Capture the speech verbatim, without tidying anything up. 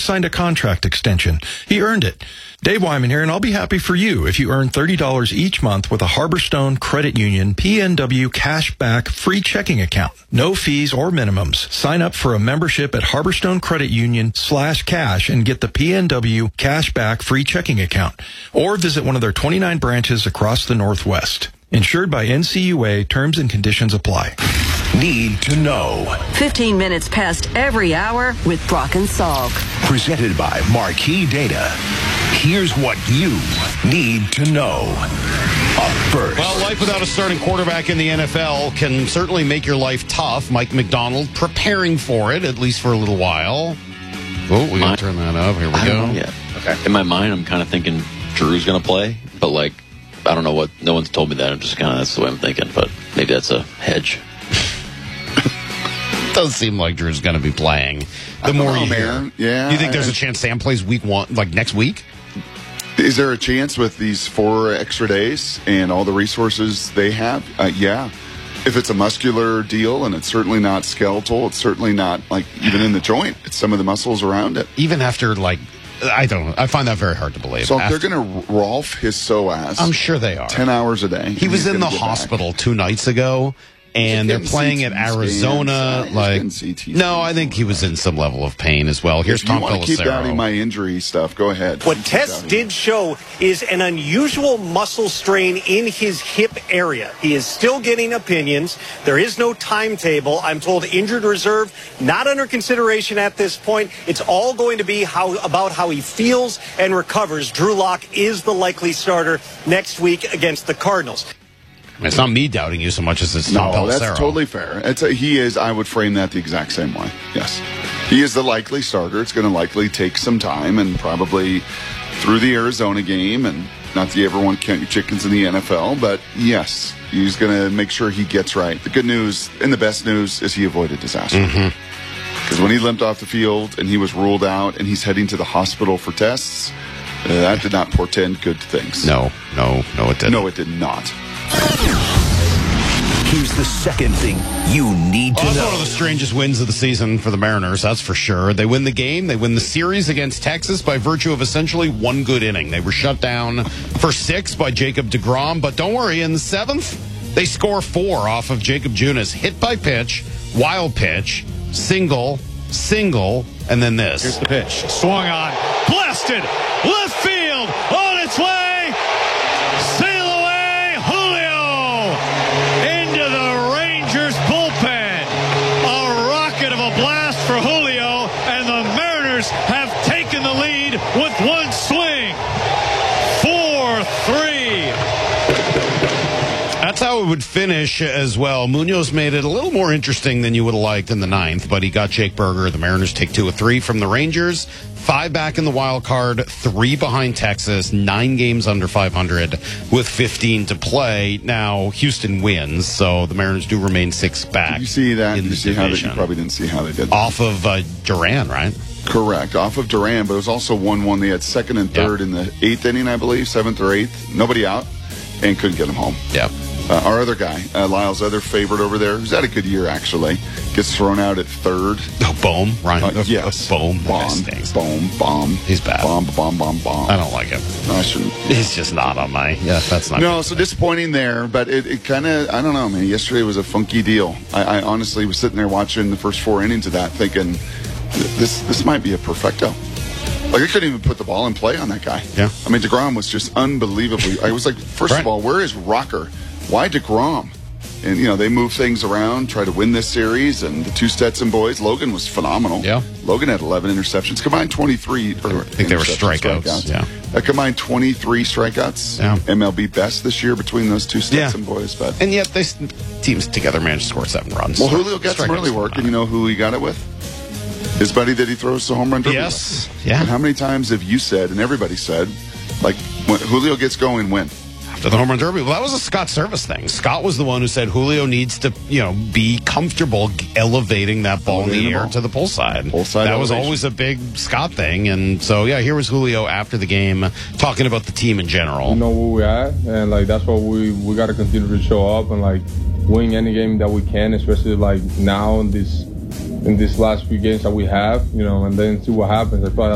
signed a contract extension. He earned it. Dave Wyman here, and I'll be happy for you if you earn thirty dollars each month with a Harborstone Credit Union P N W Cashback free checking account. No fees or minimums. Sign up for a membership at Harborstone Credit Union slash cash and get the P N W Cashback free checking account. Or visit one of their twenty-nine branches across the Northwest. Insured by N C U A, terms and conditions apply. Need to know. fifteen minutes past every hour with Brock and Salk. Presented by Marquee Data. Here's what you need to know. Up first. Well, life without a starting quarterback in the N F L can certainly make your life tough. Mike McDonald preparing for it, at least for a little while. Oh, we gotta turn that up. Here we I go. Don't know yet. Okay. In my mind, I'm kind of thinking Drew's going to play, but like, I don't know what, no one's told me that. I'm just kind of, that's the way I'm thinking, but maybe that's a hedge. Does seem like Drew's going to be playing. The more know, you man. hear. Yeah. You think there's I, a chance Sam plays week one, like next week? Is there a chance with these four extra days and all the resources they have? Uh, yeah. If it's a muscular deal, and it's certainly not skeletal, it's certainly not like even in the joint. It's some of the muscles around it. Even after like, I don't know. I find that very hard to believe. So after, they're going to Rolf his psoas. I'm sure they are. ten hours a day. He was He's in the gonna get hospital back. two nights ago. And they're getting playing C at T scans. Arizona. Uh, he's Like, getting C T no, I think he was in some level of pain as well. Here's If Tom you want to keep doubting Pelissero. my injury stuff, go ahead. What Keep tests doubting did show is an unusual muscle strain in his hip area. He is still getting opinions. There is no timetable. I'm told injured reserve, not under consideration at this point. It's all going to be how about how he feels and recovers. Drew Lock is the likely starter next week against the Cardinals. I mean, it's not me doubting you so much as it's Tom No, Pelissero. that's totally fair. It's a, he is, I would frame that the exact same way. Yes. He is the likely starter. It's going to likely take some time and probably through the Arizona game, and not that you ever want to count your chickens in the N F L, but yes, he's going to make sure he gets right. The good news and the best news is he avoided disaster. Because mm-hmm. when he limped off the field and he was ruled out and he's heading to the hospital for tests, uh, that did not portend good things. No, no, no, it didn't. No, it did not. Here's the second thing you need to Well, that's know. one of the strangest wins of the season for the Mariners, that's for sure. They win the game. They win the series against Texas by virtue of essentially one good inning. They were shut down for six by Jacob deGrom, but don't worry, in the seventh, they score four off of Jacob Junis. Hit by pitch, wild pitch, single, single, and then this. Here's the pitch. Swung on. Blasted. Left field. On its way. Sail away. Julio. Into the Rangers bullpen. A rocket of a blast for Julio. And the Mariners have taken the lead with one swing. four three. That's how it would finish as well. Munoz made it a little more interesting than you would have liked in the ninth, but he got Jake Berger. The Mariners take two or three from the Rangers. Five back in the wild card, three behind Texas, nine games under five hundred with fifteen to play. Now, Houston wins, so the Mariners do remain six back. Did you see that? in Did the you see how they, division. you probably didn't see how they did that. Off of uh, Duran, right? Correct. Off of Duran, but it was also one one. They had second and third Yep. in the eighth inning, I believe, seventh or eighth. Nobody out, and couldn't get him home. Yeah. Uh, our other guy, uh, Lyle's other favorite over there, who's had a good year, actually, gets thrown out at third. Oh, Bohm, Ryan. Uh, yes. Bohm. Bomb, bomb, bomb. He's bad. Bomb, bomb, bomb, bomb. I don't like him. No, I shouldn't. He's just not on my. Yeah, that's not. No, good. so disappointing there, but it, it kind of, I don't know, man. Yesterday was a funky deal. I, I honestly was sitting there watching the first four innings of that thinking, this this might be a perfecto. Like, I couldn't even put the ball in play on that guy. Yeah. I mean, DeGrom was just unbelievably, I was like, first Right. of all, where is Rocker? Why DeGrom? And, you know, they move things around, try to win this series, and the two Stetson boys, Logan was phenomenal. Yeah. Logan had eleven interceptions, combined twenty-three. Or I think they were interceptions, strikeouts, yeah. Uh, combined twenty-three strikeouts. Yeah. M L B best this year between those two Stetson Yeah. boys. But And yet, they teams together managed to score seven runs. well, Julio got some Strikeouts early don't work, and matter. you know who he got it with? His buddy that he throws the home run derby Yes. with. Yeah. And how many times have you said, and everybody said, like, when Julio gets going, win? After the home run derby, well, that was a Scott Service thing. Scott was the one who said Julio needs to, you know, be comfortable elevating that ball in the Elevating the air ball. to the pull side. Pull side That was elevation. always a big Scott thing, and so yeah, here was Julio after the game talking about the team in general. We know where we're at, and like that's what we we got to continue to show up and like win any game that we can, especially like now in this in these last few games that we have, you know, and then see what happens. I probably